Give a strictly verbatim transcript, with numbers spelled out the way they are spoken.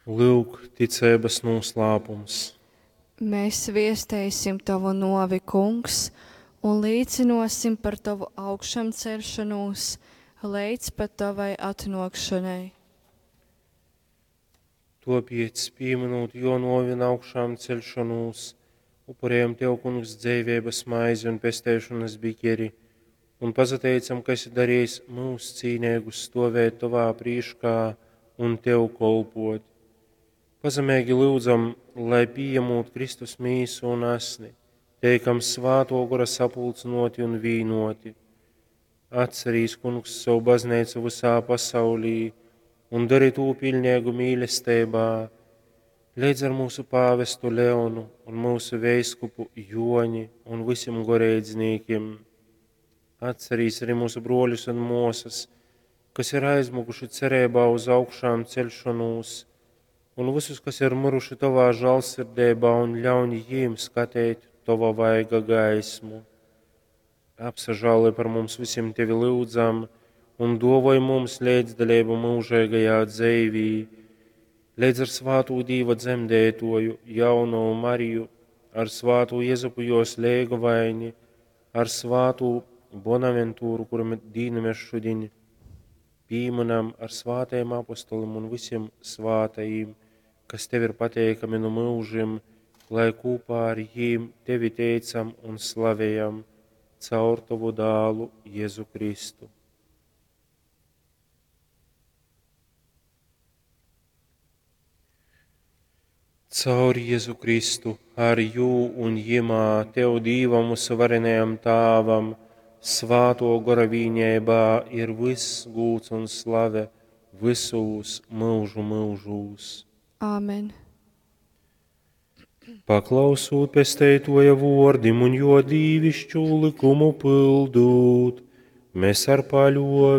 Lūk, ticības noslēpums. Mēs viestēsim tavu novi, kungs, un līdzinosim par tavu augšām celšanos, līdz pat tavai atnākšanai. Topiet pieminot jo novina augšām celšanos, upurējam tev, kungs, dzīvības maizi un pestēšanas bikeri, un pazateicam, ka esi darījis mūs cīnīgus stāvēt tavā priekšā un tev kolpot. Pazemīgi lūdzam, lai pieņemot Kristus mīsu un asni, teikam svāto gara sapulcinoti un vīnoti. Atcerīs, kungs, savu baznīcu visā pasaulī un dari to pilnīgu mīlestībā, līdz ar mūsu pāvestu Leonu un mūsu veiskupu Joni un visiem gorēdzniekiem. Atcerīs arī mūsu broļus un mosas, kas ir aizmuguši cerībā uz augšām celšanos, un visus, kas ir muruši tavā žēlsirdībā, un ļauj viņiem skatīt tava vaiga gaismu. Apsažāli par mums visiem tevi lūdzam, un dāvāj mums līdzdalību mūžīgajā dzīvī, līdz ar svāto Dieva dzemdētoju, jauno Mariju, ar svāto Jēzupu jos lēgu vaini, ar svāto Bonaventūru, kuram dīnamies šodien, pīmanam ar svātajiem apostolim un visiem svātajiem, kas tev ir pateikami no mūžiem, lai kopā ar jiem tevi teicam un slavējam caur tavu dālu Jēzu Kristu. Caur Jēzu Kristu, ar jū un jimā tev Dīvam mūsu varenajam tāvam, svāto gara vīņēbā ir viss gūts un slave visos mūžu mūžūs. Āmen. Paklausot pestētoja vordim un jo dīvišķu likumu pildūt, mēs ar paļo